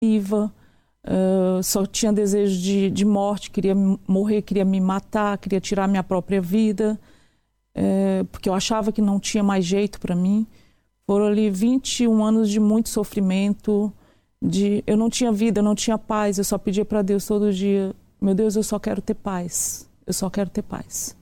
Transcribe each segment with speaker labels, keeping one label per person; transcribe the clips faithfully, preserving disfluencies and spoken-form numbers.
Speaker 1: viva, uh, só tinha desejo de, de morte, queria morrer, queria me matar, queria tirar minha própria vida, uh, porque eu achava que não tinha mais jeito para mim. Foram ali vinte e um anos de muito sofrimento, de, eu não tinha vida, eu não tinha paz, eu só pedia para Deus todo dia, meu Deus, eu só quero ter paz, eu só quero ter paz.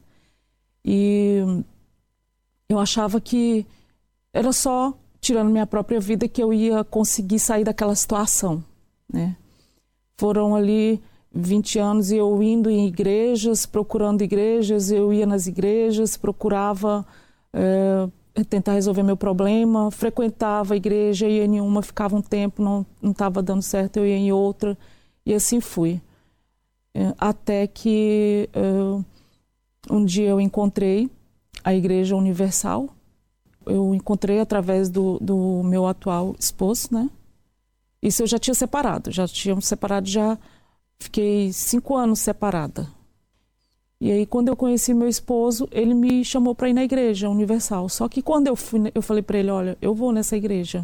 Speaker 1: E eu achava que era só tirando minha própria vida que eu ia conseguir sair daquela situação, né? Foram ali vinte anos e eu indo em igrejas, procurando igrejas, eu ia nas igrejas, procurava é, tentar resolver meu problema, frequentava a igreja, ia em uma, ficava um tempo, não não estava dando certo, eu ia em outra, e assim fui. É, até que é, um dia eu encontrei a Igreja Universal. Eu encontrei através do, do meu atual esposo, né? Isso eu já tinha separado, já tínhamos separado, já fiquei cinco anos separada. E aí, quando eu conheci meu esposo, ele me chamou para ir na Igreja Universal. Só que quando eu fui, eu falei para ele, olha, eu vou nessa igreja,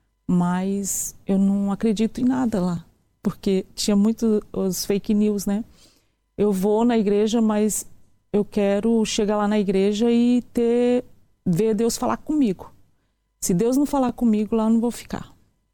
Speaker 1: mas eu não acredito em nada lá, porque tinha muito os fake news, né? Eu vou na igreja, mas eu quero chegar lá na igreja e ter, ver Deus falar comigo. Se Deus não falar comigo, lá eu não vou ficar.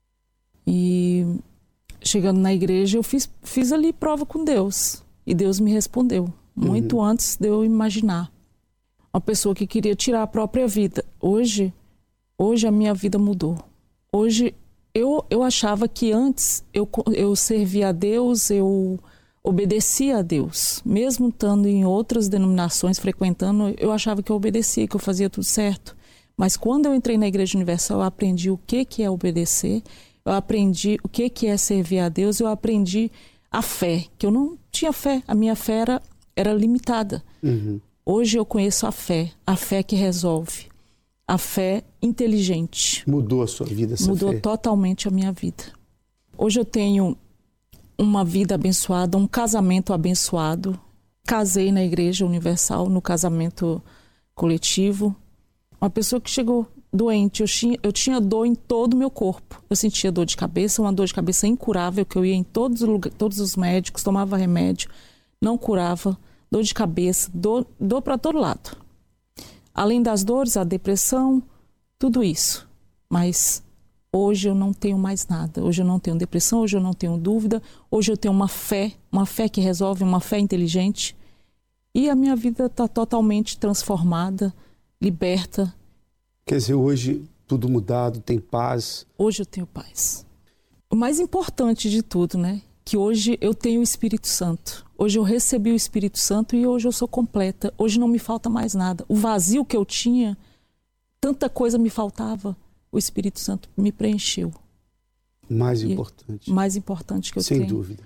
Speaker 1: E chegando na igreja, eu fiz, fiz ali prova com Deus. E Deus me respondeu, muito uhum. antes de eu imaginar. Uma pessoa que queria tirar a própria vida. Hoje, hoje a minha vida mudou. Hoje, eu, eu achava que antes eu, eu servia a Deus, eu obedecia a Deus. Mesmo estando em outras denominações, frequentando, eu achava que eu obedecia, que eu fazia tudo certo. Mas quando eu entrei na Igreja Universal, eu aprendi o que, que é obedecer, eu aprendi o que, que é servir a Deus, eu aprendi a fé, que eu não tinha fé, a minha fé era, era limitada. Uhum. Hoje eu conheço a fé, a fé que resolve, a fé inteligente.
Speaker 2: Mudou a sua vida, essa
Speaker 1: Mudou
Speaker 2: fé?
Speaker 1: Totalmente a minha vida. Hoje eu tenho uma vida abençoada, um casamento abençoado. Casei na Igreja Universal, no casamento coletivo. Uma pessoa que chegou doente, eu tinha, eu tinha dor em todo o meu corpo. Eu sentia dor de cabeça, uma dor de cabeça incurável, que eu ia em todos os, lugares, todos os médicos, tomava remédio, não curava. Dor de cabeça, dor, dor para todo lado. Além das dores, a depressão, tudo isso. Mas hoje eu não tenho mais nada. Hoje eu não tenho depressão, hoje eu não tenho dúvida. Hoje eu tenho uma fé, uma fé que resolve, uma fé inteligente. E a minha vida está totalmente transformada, liberta.
Speaker 2: Quer dizer, hoje tudo mudado, tem paz.
Speaker 1: Hoje eu tenho paz. O mais importante de tudo, né? Que hoje eu tenho o Espírito Santo. Hoje eu recebi o Espírito Santo e hoje eu sou completa. Hoje não me falta mais nada. O vazio que eu tinha, tanta coisa me faltava, o Espírito Santo me preencheu.
Speaker 2: Mais importante.
Speaker 1: Mais importante que eu
Speaker 2: Sem
Speaker 1: tenho.
Speaker 2: Sem dúvida.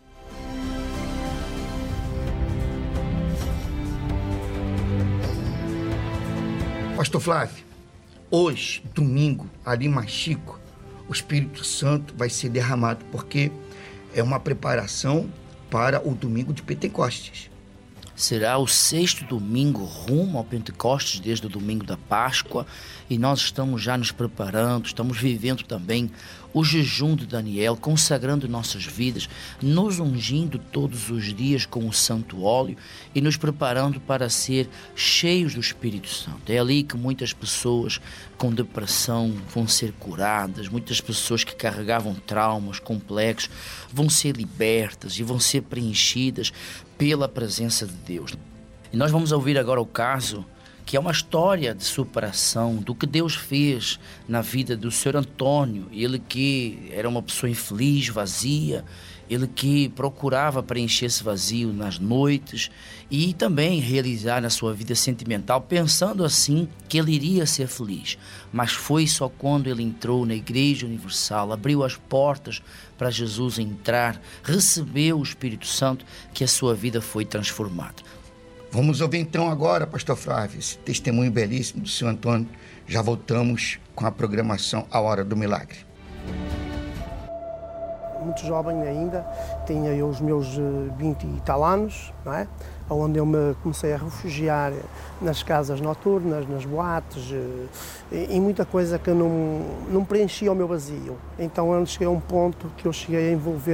Speaker 3: Pastor Flávio, hoje, domingo, ali em Machico, o Espírito Santo vai ser derramado, porque é uma preparação para o domingo de Pentecostes.
Speaker 4: Será o sexto domingo rumo ao Pentecostes, desde o domingo da Páscoa, e nós estamos já nos preparando, estamos vivendo também o jejum de Daniel, consagrando nossas vidas, nos ungindo todos os dias com o santo óleo e nos preparando para ser cheios do Espírito Santo. É ali que muitas pessoas com depressão vão ser curadas, muitas pessoas que carregavam traumas complexos vão ser libertas e vão ser preenchidas pela presença de Deus. E nós vamos ouvir agora o caso, que é uma história de superação do que Deus fez na vida do senhor Antônio. Ele que era uma pessoa infeliz, vazia, ele que procurava preencher esse vazio nas noites e também realizar na sua vida sentimental, pensando assim que ele iria ser feliz. Mas foi só quando ele entrou na Igreja Universal, abriu as portas para Jesus entrar, recebeu o Espírito Santo, que a sua vida foi transformada.
Speaker 3: Vamos ouvir então agora, pastor Flávio, esse testemunho belíssimo do senhor Antônio. Já voltamos com a programação A Hora do Milagre.
Speaker 5: muito jovem ainda, tinha eu os meus vinte e tal anos, não é? Onde eu me comecei a refugiar nas casas noturnas, nas boates, e muita coisa que não, não preenchia o meu vazio. Então eu cheguei a um ponto que eu cheguei a envolver